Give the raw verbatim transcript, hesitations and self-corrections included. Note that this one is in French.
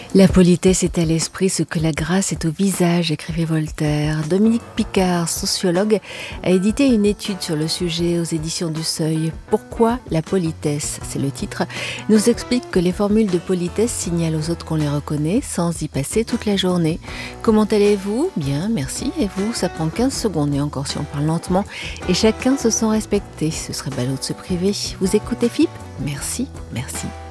La politesse est à l'esprit ce que la grâce est au visage, écrivait Voltaire. Dominique Picard, sociologue, a édité une étude sur le sujet aux éditions du Seuil. Pourquoi la politesse, c'est le titre, nous explique que les formules de politesse signalent aux autres qu'on les reconnaît sans y passer toute la journée. Comment allez-vous ? Bien, merci. Et vous ? Ça prend quinze secondes et encore si on parle lentement. Et chacun se sent respecté. Ce serait ballot de se priver. Vous écoutez F I P ? Merci, merci.